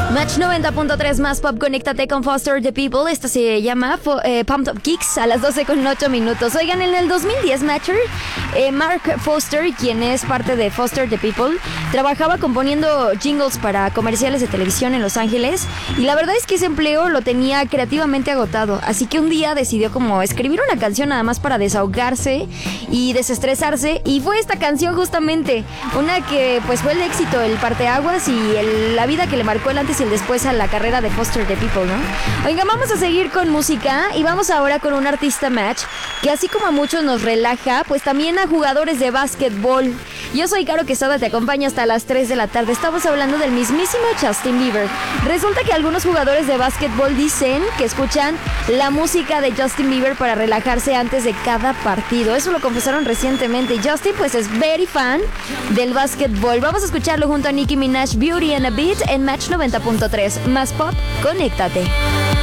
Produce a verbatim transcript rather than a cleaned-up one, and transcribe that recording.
Match noventa punto tres más pop, conéctate con Foster the People. Esta se llama eh, Pumped Up Kicks a las doce con ocho minutos. Oigan, en el dos mil diez, Matcher, eh, Mark Foster, quien es parte de Foster the People, trabajaba componiendo jingles para comerciales de televisión en Los Ángeles. Y la verdad es que ese empleo lo tenía creativamente agotado. Así que un día decidió como escribir una canción nada más para desahogarse y desestresarse. Y fue esta canción justamente, una que pues fue el éxito, el parteaguas y el, la vida que le marcó el antes y el después a la carrera de Foster the People, ¿no? Oigan, vamos a seguir con música y vamos ahora con un artista match que así como a muchos nos relaja, pues también a jugadores de básquetbol. Yo soy Caro Quesada, te acompaño hasta las tres de la tarde. Estamos hablando del mismísimo Justin Bieber. Resulta que algunos jugadores de básquetbol dicen que escuchan la música de Justin Bieber para relajarse antes de cada partido. Eso lo confesaron recientemente. Justin pues es very fan del básquetbol. Vamos a escucharlo junto a Nicki Minaj, Beauty and a Beat en Match noventa punto tres. Más pop, conéctate.